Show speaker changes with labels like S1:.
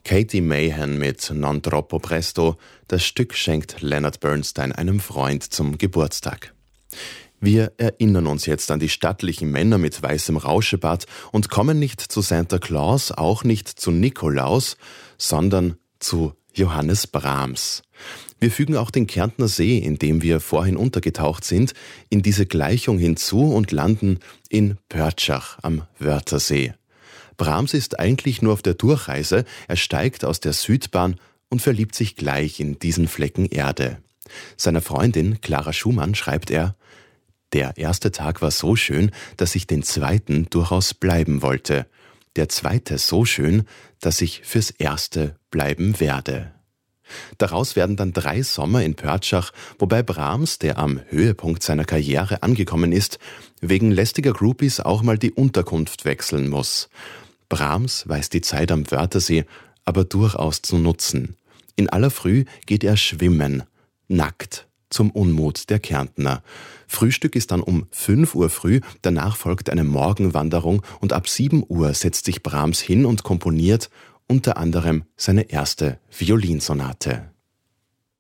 S1: Katie Mahan mit Non troppo presto. Das Stück schenkt Leonard Bernstein einem Freund zum Geburtstag. Wir erinnern uns jetzt an die stattlichen Männer mit weißem Rauschebart und kommen nicht zu Santa Claus, auch nicht zu Nikolaus, sondern zu Johannes Brahms. Wir fügen auch den Kärntner See, in dem wir vorhin untergetaucht sind, in diese Gleichung hinzu und landen in Pörtschach am Wörthersee. Brahms ist eigentlich nur auf der Durchreise, er steigt aus der Südbahn und verliebt sich gleich in diesen Flecken Erde. Seiner Freundin Clara Schumann schreibt er: Der erste Tag war so schön, dass ich den zweiten durchaus bleiben wollte. Der zweite so schön, dass ich fürs erste bleiben werde. Daraus werden dann 3 Sommer in Pörtschach, wobei Brahms, der am Höhepunkt seiner Karriere angekommen ist, wegen lästiger Groupies auch mal die Unterkunft wechseln muss. Brahms weiß die Zeit am Wörthersee aber durchaus zu nutzen. In aller Früh geht er schwimmen, nackt, zum Unmut der Kärntner. Frühstück ist dann um 5 Uhr früh, danach folgt eine Morgenwanderung und ab 7 Uhr setzt sich Brahms hin und komponiert unter anderem seine erste Violinsonate.